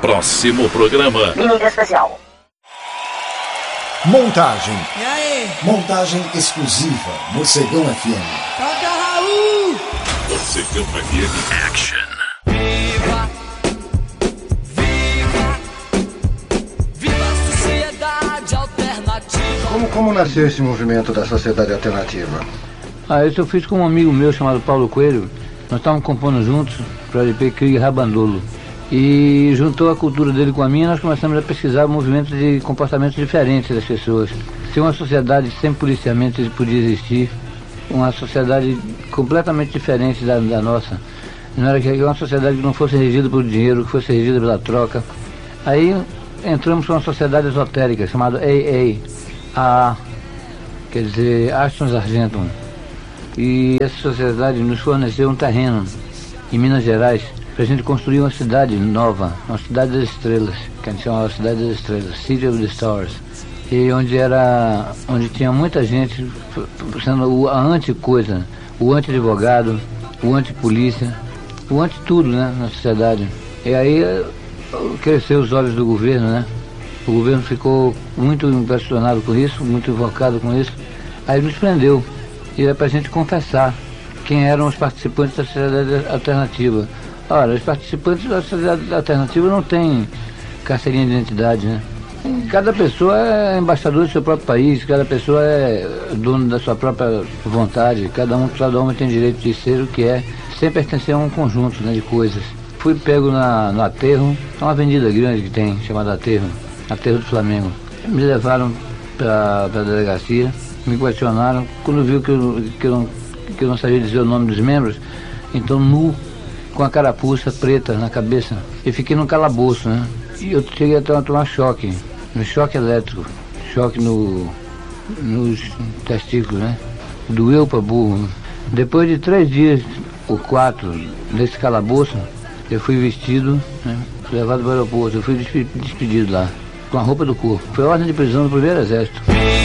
Próximo programa. Clínica Especial. Montagem. E aí? Montagem exclusiva. Morcegão FM. Toca, Raul! Morcegão FM. Action. Viva! Viva! Viva a sociedade alternativa! Como nasceu esse movimento da sociedade alternativa? Isso eu fiz com um amigo meu chamado Paulo Coelho. Nós estávamos compondo juntos para o LP Krieg Rabandolo. E juntou a cultura dele com a minha, nós começamos a pesquisar movimentos de comportamentos diferentes das pessoas. Se uma sociedade sem policiamento podia existir, uma sociedade completamente diferente da nossa. Não era que uma sociedade que não fosse regida por dinheiro, que fosse regida pela troca. Aí entramos para uma sociedade esotérica chamada AA, quer dizer, Aston Argentum. E essa sociedade nos forneceu um terreno em Minas Gerais para a gente construir uma cidade nova, uma cidade das estrelas, que a gente chama de Cidade das Estrelas, City of the Stars. E onde tinha muita gente sendo a anti-coisa, o anti-advogado, o anti-polícia, o anti-tudo, né, na sociedade. E aí cresceu os olhos do governo, né? O governo ficou muito impressionado com isso, muito invocado com isso. Aí nos prendeu. E era para a gente confessar quem eram os participantes da sociedade alternativa. Ora, os participantes da sociedade alternativa não têm carteirinha de identidade, né? Cada pessoa é embaixador do seu próprio país, cada pessoa é dono da sua própria vontade, cada um tem direito de ser o que é, sem pertencer a um conjunto, né, de coisas. Fui pego no Aterro, é uma avenida grande que tem, chamada Aterro do Flamengo. Me levaram para a delegacia, me questionaram, quando viu que eu não sabia dizer o nome dos membros, então nu, com a carapuça preta na cabeça, e fiquei no calabouço, né? E eu cheguei a tomar choque, um choque elétrico, choque nos testículos, né? Doeu pra burro. Depois de 3 dias ou 4 nesse calabouço, eu fui vestido, né? Levado para o aeroporto, eu fui despedido lá, com a roupa do corpo. Foi ordem de prisão do 1º Exército.